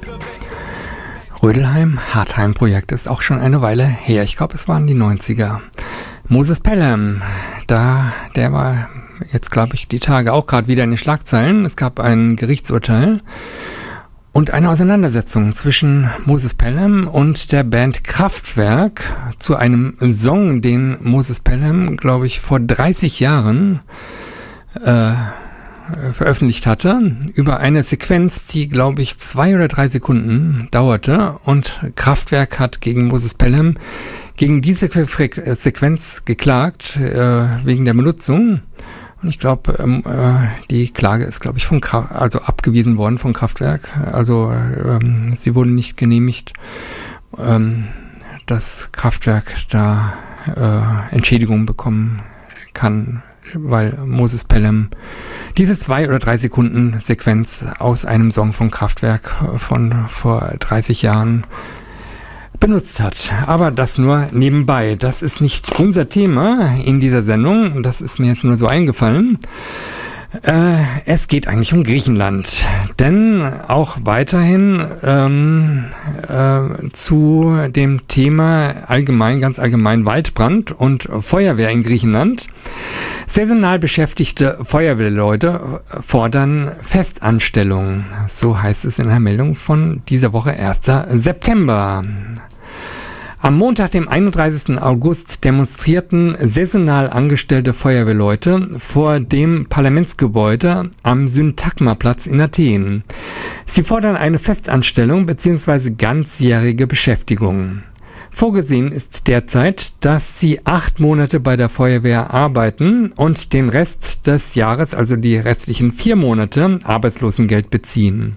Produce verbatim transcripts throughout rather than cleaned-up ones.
Rödelheim, Hartheim-Projekt ist auch schon eine Weile her. Ich glaube, es waren die neunziger. Moses Pelham, da, der war jetzt, glaube ich, die Tage auch gerade wieder in den Schlagzeilen. Es gab ein Gerichtsurteil und eine Auseinandersetzung zwischen Moses Pelham und der Band Kraftwerk zu einem Song, den Moses Pelham, glaube ich, vor dreißig Jahren äh, veröffentlicht hatte, über eine Sequenz, die, glaube ich, zwei oder drei Sekunden dauerte, und Kraftwerk hat gegen Moses Pelham gegen diese Fre- Sequenz geklagt, äh, wegen der Benutzung. Und ich glaube, ähm, äh, die Klage ist, glaube ich, von Kra- also abgewiesen worden von Kraftwerk. Also ähm, sie wurde nicht genehmigt, ähm, dass Kraftwerk da äh, Entschädigung bekommen kann, weil Moses Pelham diese zwei oder drei Sekunden Sequenz aus einem Song von Kraftwerk von vor dreißig Jahren benutzt hat. Aber das nur nebenbei. Das ist nicht unser Thema in dieser Sendung. Das ist mir jetzt nur so eingefallen. Äh, es geht eigentlich um Griechenland, denn auch weiterhin ähm, äh, zu dem Thema allgemein, ganz allgemein Waldbrand und Feuerwehr in Griechenland. Saisonal beschäftigte Feuerwehrleute fordern Festanstellung. So heißt es in einer Meldung von dieser Woche, ersten September. Am Montag, dem einunddreißigsten August, demonstrierten saisonal angestellte Feuerwehrleute vor dem Parlamentsgebäude am Syntagmaplatz in Athen. Sie fordern eine Festanstellung bzw. ganzjährige Beschäftigung. Vorgesehen ist derzeit, dass sie acht Monate bei der Feuerwehr arbeiten und den Rest des Jahres, also die restlichen vier Monate, Arbeitslosengeld beziehen.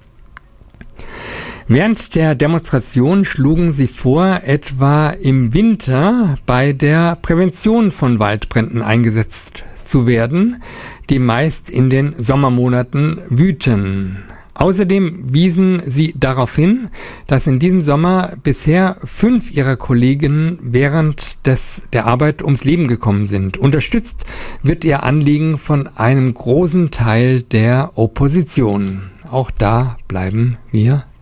Während der Demonstration schlugen sie vor, etwa im Winter bei der Prävention von Waldbränden eingesetzt zu werden, die meist in den Sommermonaten wüten. Außerdem wiesen sie darauf hin, dass in diesem Sommer bisher fünf ihrer Kollegen während des, der Arbeit ums Leben gekommen sind. Unterstützt wird ihr Anliegen von einem großen Teil der Opposition. Auch da bleiben wir